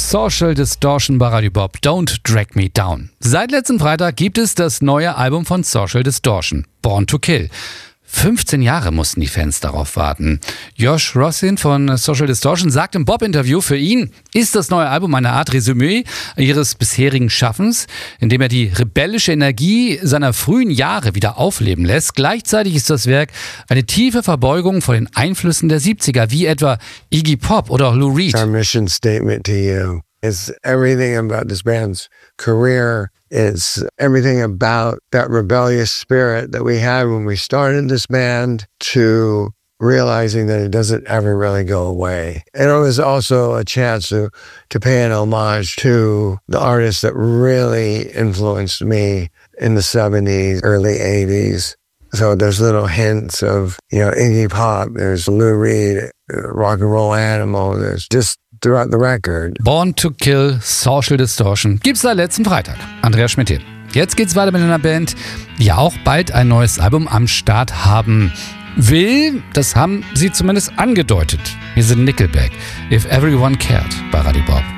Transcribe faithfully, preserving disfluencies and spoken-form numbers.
Social Distortion bei Radio Bob, Don't Drag Me Down. Seit letzten Freitag gibt es das neue Album von Social Distortion, Born to Kill. fünfzehn Jahre mussten die Fans darauf warten. Josh Rosin von Social Distortion sagt im Bob-Interview, für ihn ist das neue Album eine Art Resümee ihres bisherigen Schaffens, in dem er die rebellische Energie seiner frühen Jahre wieder aufleben lässt. Gleichzeitig ist das Werk eine tiefe Verbeugung vor den Einflüssen der siebziger, wie etwa Iggy Pop oder auch Lou Reed. Our mission statement to you is everything about this band's career. It's everything about that rebellious spirit that we had when we started this band to realizing that it doesn't ever really go away. And it was also a chance to, to pay an homage to the artists that really influenced me in the seventies, early eighties. So there's little hints of, you know, Iggy Pop, there's Lou Reed, Rock and Roll Animal, there's just throughout the record. Born to Kill, Social Distortion gibt's seit letzten Freitag. Andreas Schmidt hier. Jetzt geht's weiter mit einer Band, die ja auch bald ein neues Album am Start haben will. Das haben sie zumindest angedeutet. Wir sind Nickelback. If Everyone Cared bei Radio Bob.